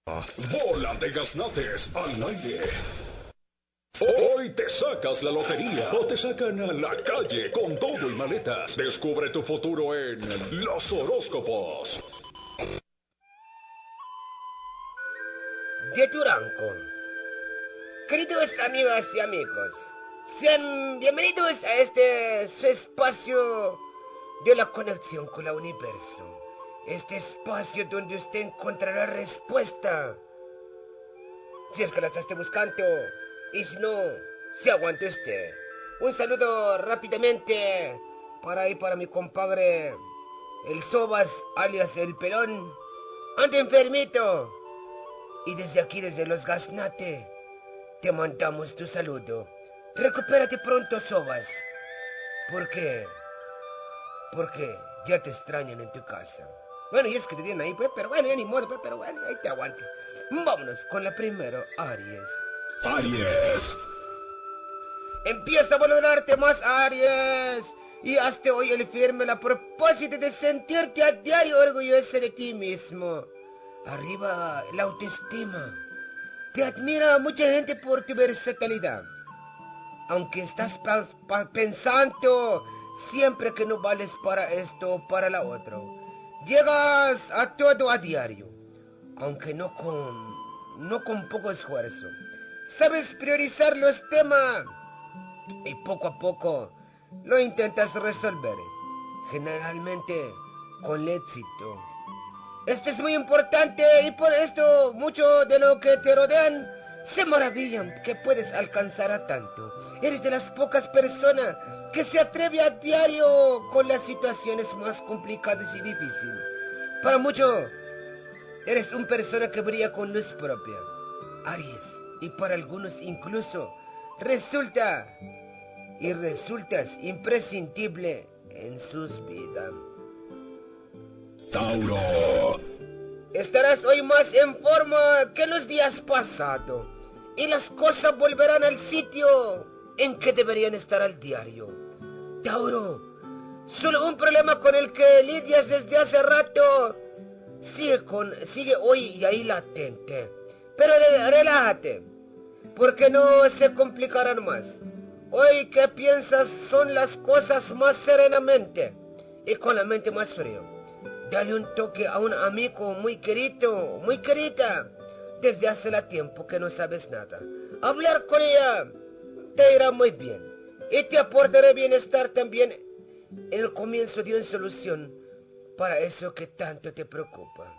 Bola de gaznates al aire. Hoy te sacas la lotería o te sacan a la calle con todo y maletas. Descubre tu futuro en los horóscopos. De Turanco. Queridos amigas y amigos, sean bienvenidos a este su espacio de la conexión con el universo. Este espacio donde usted encontrará respuesta, si es que las esté buscando, y si no, si aguante usted. Un saludo rápidamente para mi compadre, el Sobas, alias el Pelón. Anda enfermito. Y desde aquí, desde los Gaznate, te mandamos tu saludo. Recupérate pronto, Sobas. ¿Por qué? Porque ya te extrañan en tu casa. Bueno, y es que te tienen ahí, pues, pero bueno, ya ni modo, pues, pero bueno, ahí te aguantes. Vámonos con la primera, Aries. Aries. Empieza a valorarte más, Aries. Y hazte hoy el firme a propósito de sentirte a diario orgulloso de ti mismo. Arriba la autoestima. Te admira mucha gente por tu versatilidad. Aunque estás pensando siempre que no vales para esto o para la otra. Llegas a todo a diario, aunque no con poco esfuerzo. Sabes priorizar los temas y poco a poco lo intentas resolver, generalmente con éxito. Esto es muy importante y por esto mucho de lo que te rodean se maravillan que puedes alcanzar a tanto. Eres de las pocas personas que se atreve a diario con las situaciones más complicadas y difíciles. Para muchos, eres una persona que brilla con luz propia, Aries, y para algunos incluso resultas imprescindible en sus vidas. Tauro. Estarás hoy más en forma que los días pasados y las cosas volverán al sitio en que deberían estar al diario. Tauro, solo un problema con el que lidias desde hace rato sigue hoy y ahí latente. Pero relájate, porque no se complicarán más. Hoy que piensas son las cosas más serenamente y con la mente más fría. Dale un toque a un amigo muy querido, muy querida, desde hace tiempo que no sabes nada. Hablar con ella te irá muy bien y te aportará bienestar también en el comienzo de una solución para eso que tanto te preocupa.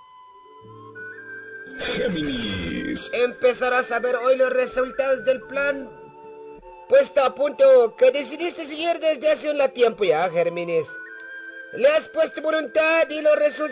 Géminis. Empezarás a ver hoy los resultados del plan puesto a punto que decidiste seguir desde hace un tiempo ya, Géminis. Le has puesto voluntad y los resultados